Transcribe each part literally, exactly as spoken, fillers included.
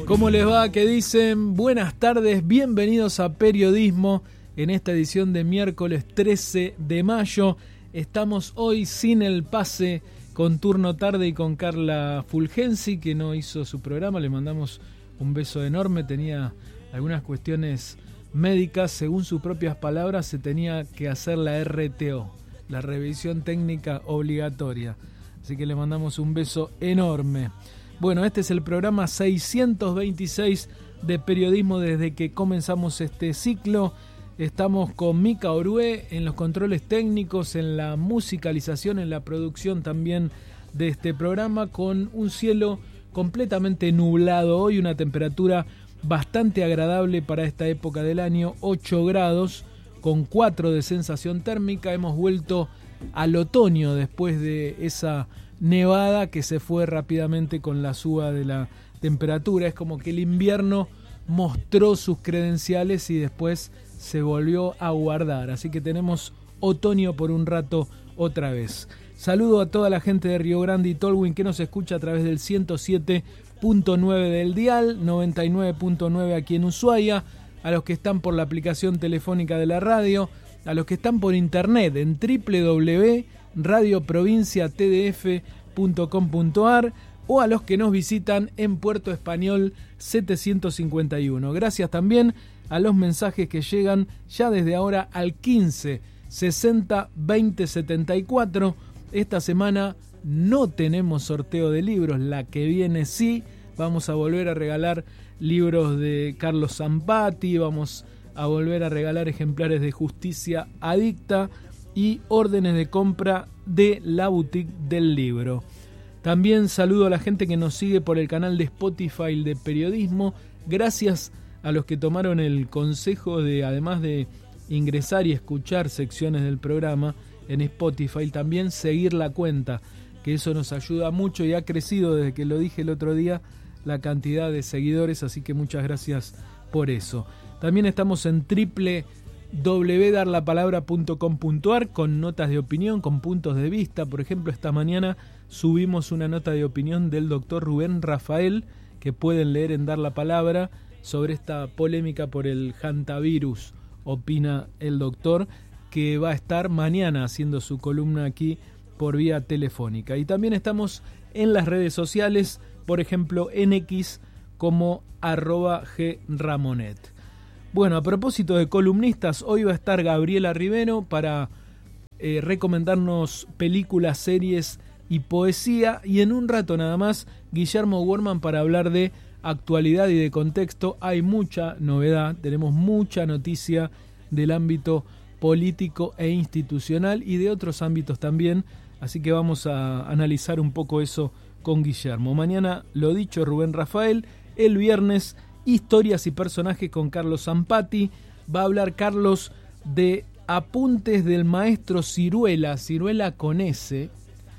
¿Cómo les va? ¿Qué dicen? Buenas tardes, bienvenidos a Periodismo en esta edición de miércoles trece de mayo. Estamos hoy sin el pase, con turno tarde y con Carla Fulgenzi, que no hizo su programa. Le mandamos un beso enorme, tenía algunas cuestiones médicas. Según sus propias palabras, se tenía que hacer la R T O, la revisión técnica obligatoria. Así que le mandamos un beso enorme. Bueno, este es el programa seiscientos veintiséis de Periodismo desde que comenzamos este ciclo. Estamos con Mica Orué en los controles técnicos, en la musicalización, en la producción también de este programa, con un cielo completamente nublado hoy, una temperatura bastante agradable para esta época del año, ocho grados, con cuatro de sensación térmica. Hemos vuelto al otoño después de esa nevada que se fue rápidamente con la suba de la temperatura. Es como que el invierno mostró sus credenciales y después se volvió a guardar. Así que tenemos otoño por un rato otra vez. Saludo a toda la gente de Río Grande y Tolwyn que nos escucha a través del ciento siete punto nueve del dial, noventa y nueve punto nueve aquí en Ushuaia, a los que están por la aplicación telefónica de la radio, a los que están por internet en doble u doble u doble u punto radio provincia t d f punto com punto a r o a los que nos visitan en Puerto Español setecientos cincuenta y uno. Gracias también a los mensajes que llegan ya desde ahora al quince sesenta veinte setenta y cuatro. Esta semana no tenemos sorteo de libros, la que viene sí. Vamos a volver a regalar libros de Carlos Zampati, vamos a volver a regalar ejemplares de Justicia Adicta y órdenes de compra de la Boutique del Libro. También saludo a la gente que nos sigue por el canal de Spotify de Periodismo. Gracias a los que tomaron el consejo de, además de ingresar y escuchar secciones del programa en Spotify, también seguir la cuenta, que eso nos ayuda mucho y ha crecido desde que lo dije el otro día la cantidad de seguidores, así que muchas gracias por eso. También estamos en triple doble u doble u doble u punto dar la palabra punto com punto a r con notas de opinión, con puntos de vista. Por ejemplo, esta mañana subimos una nota de opinión del doctor Rubén Rafael, que pueden leer en Dar la Palabra, sobre esta polémica por el hantavirus, opina el doctor, que va a estar mañana haciendo su columna aquí por vía telefónica. Y también estamos en las redes sociales, por ejemplo en X como arroba gramonet. Bueno, a propósito de columnistas, hoy va a estar Gabriela Rivero para eh, recomendarnos películas, series y poesía, y en un rato nada más Guillermo Worman para hablar de actualidad y de contexto. Hay mucha novedad, tenemos mucha noticia del ámbito político e institucional y de otros ámbitos también, así que vamos a analizar un poco eso con Guillermo. Mañana, lo dicho, Rubén Rafael. El viernes, historias y personajes con Carlos Zampati. Va a hablar Carlos de apuntes del maestro Ciruela, Ciruela con S,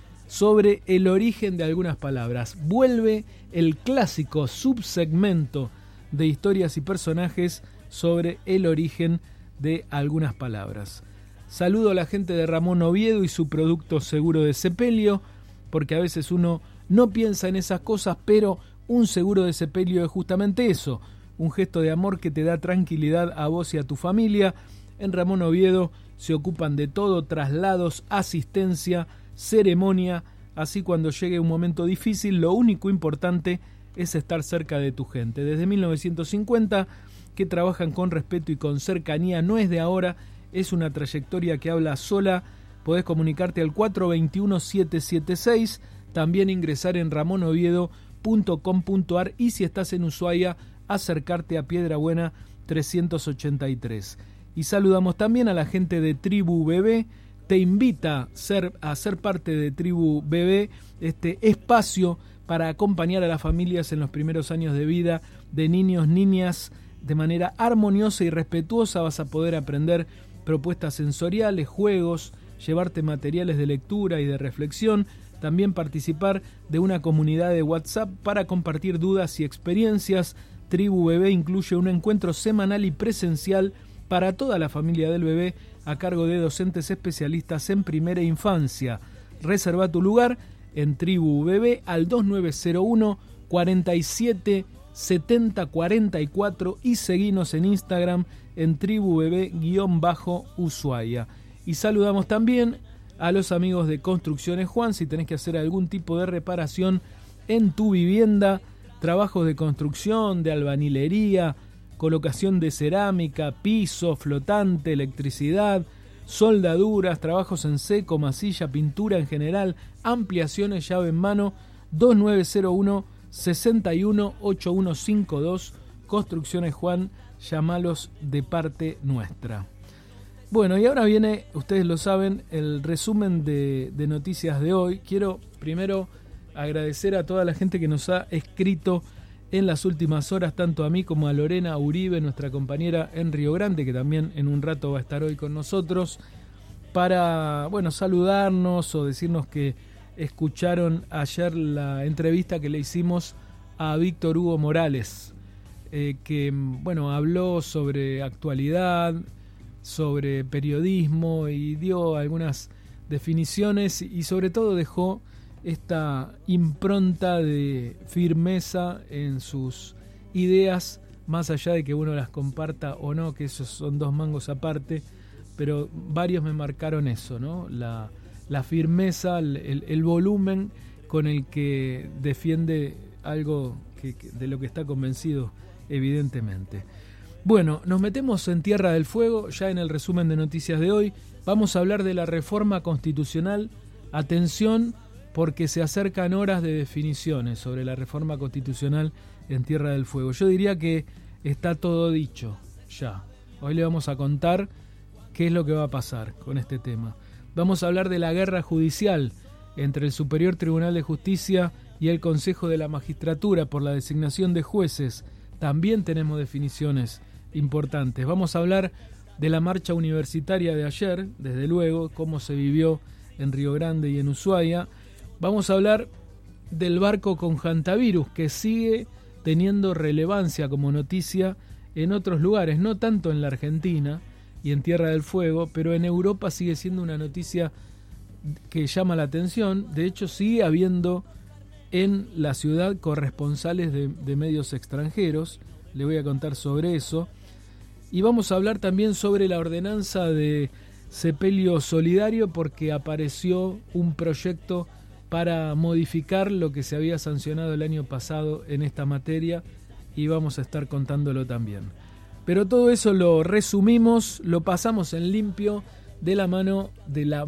sobre el origen de algunas palabras. Vuelve el clásico subsegmento de historias y personajes sobre el origen de algunas palabras. Saludo a la gente de Ramón Oviedo y su producto seguro de sepelio, porque a veces uno no piensa en esas cosas, pero un seguro de sepelio es justamente eso, un gesto de amor que te da tranquilidad a vos y a tu familia. En Ramón Oviedo se ocupan de todo, traslados, asistencia, ceremonia, así cuando llegue un momento difícil, lo único importante es estar cerca de tu gente. Desde mil novecientos cincuenta que trabajan con respeto y con cercanía, no es de ahora, es una trayectoria que habla sola. Podés comunicarte al cuatro dos uno siete siete seis, también ingresar en ramón oviedo punto com punto a r y si estás en Ushuaia, acercarte a Piedrabuena trescientos ochenta y tres. Y saludamos también a la gente de Tribu Bebé. Te invita ser, a ser parte de Tribu Bebé, este espacio para acompañar a las familias en los primeros años de vida de niños, niñas, de manera armoniosa y respetuosa. Vas a poder aprender propuestas sensoriales, juegos, llevarte materiales de lectura y de reflexión, también participar de una comunidad de WhatsApp para compartir dudas y experiencias. Tribu Bebé incluye un encuentro semanal y presencial para toda la familia del bebé a cargo de docentes especialistas en primera infancia. Reserva tu lugar en Tribu Bebé al dos nueve cero uno cuarenta y siete setenta cuarenta y cuatro y seguinos en Instagram en tribubebé-ushuaia. Y saludamos también a los amigos de Construcciones Juan. Si tenés que hacer algún tipo de reparación en tu vivienda, trabajos de construcción, de albañilería, colocación de cerámica, piso, flotante, electricidad, soldaduras, trabajos en seco, masilla, pintura en general, ampliaciones, llave en mano, dos nueve cero uno, seis uno ocho uno cinco dos, Construcciones Juan, llamalos de parte nuestra. Bueno, y ahora viene, ustedes lo saben, el resumen de, de noticias de hoy. Quiero primero agradecer a toda la gente que nos ha escrito en las últimas horas, tanto a mí como a Lorena Uribe, nuestra compañera en Río Grande, que también en un rato va a estar hoy con nosotros, para, bueno, saludarnos o decirnos que escucharon ayer la entrevista que le hicimos a Víctor Hugo Morales, eh, que, bueno, habló sobre actualidad, sobre periodismo y dio algunas definiciones y sobre todo dejó esta impronta de firmeza en sus ideas, más allá de que uno las comparta o no, que esos son dos mangos aparte, pero varios me marcaron eso, ¿no? La, la firmeza, el, el, el volumen con el que defiende algo que, que, de lo que está convencido, evidentemente. Bueno, nos metemos en Tierra del Fuego, ya en el resumen de noticias de hoy. Vamos a hablar de la reforma constitucional. Atención, porque se acercan horas de definiciones sobre la reforma constitucional en Tierra del Fuego. Yo diría que está todo dicho ya. Hoy le vamos a contar qué es lo que va a pasar con este tema. Vamos a hablar de la guerra judicial entre el Superior Tribunal de Justicia y el Consejo de la Magistratura por la designación de jueces. También tenemos definiciones importantes. Vamos a hablar de la marcha universitaria de ayer, desde luego, cómo se vivió en Río Grande y en Ushuaia. Vamos a hablar del barco con hantavirus, que sigue teniendo relevancia como noticia en otros lugares, no tanto en la Argentina y en Tierra del Fuego, pero en Europa sigue siendo una noticia que llama la atención. De hecho, sigue habiendo en la ciudad corresponsales de, de medios extranjeros. Le voy a contar sobre eso. Y vamos a hablar también sobre la ordenanza de sepelio solidario, porque apareció un proyecto para modificar lo que se había sancionado el año pasado en esta materia y vamos a estar contándolo también. Pero todo eso lo resumimos, lo pasamos en limpio de la mano de la